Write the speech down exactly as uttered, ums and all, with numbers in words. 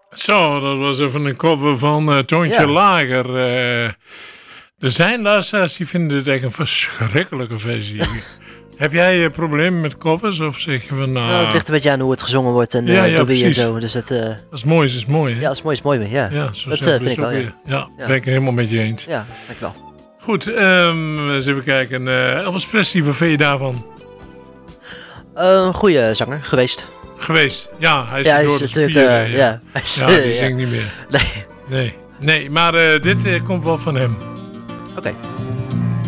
Zo, dat was even een cover van uh, Toontje Ja. Lager. Uh, er zijn luisteraars die vinden dit echt een verschrikkelijke versie. Heb jij uh, problemen met covers? Of zeg je van... Uh... Nou, het ligt een beetje aan hoe het gezongen wordt en uh, Ja, ja, door wie en precies. zo. Dus het, uh... Als het mooi is, is het mooi, hè? Ja, als het mooi is, mooi. Ja, Ja, zo dat uh, simpel vind is ik wel, het ja. ook weer. Ja, Ja. ben ik het helemaal met je eens. Ja, denk ik wel. Goed, um, eens even kijken. Uh, Elvis Presley, wat vind je daarvan? Uh, een goede zanger geweest. Geweest, ja. Hij is ja, er door is de natuurlijk, spieren. uh, ja, ja. Hij is, ja uh, die ja. zingt niet meer. Nee. Nee, nee maar uh, dit uh, komt wel van hem. Oké. Okay.